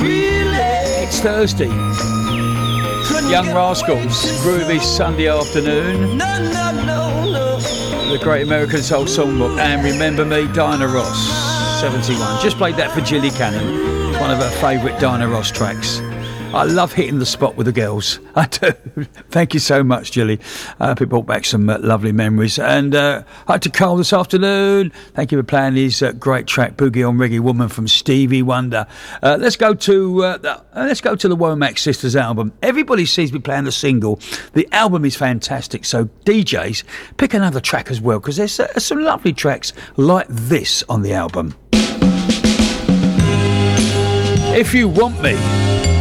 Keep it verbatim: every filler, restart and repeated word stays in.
It's Thursday. Young Rascals, groovy Sunday afternoon. The Great American Soul Songbook and Remember Me, Diana Ross, seventy-one. Just played that for Gilly Cannon, one of her favourite Diana Ross tracks. I love hitting the spot with the girls. I do. Thank you so much, Gilly. I hope it brought back some uh, lovely memories. And uh, hi to Carl this afternoon. Thank you for playing his uh, great track, Boogie on Reggae Woman from Stevie Wonder. Uh, let's go to uh, the, uh, let's go to the Womack Sisters album. Everybody seems to be playing the single. The album is fantastic. So D Js, pick another track as well, because there's uh, some lovely tracks like this on the album. If You Want Me.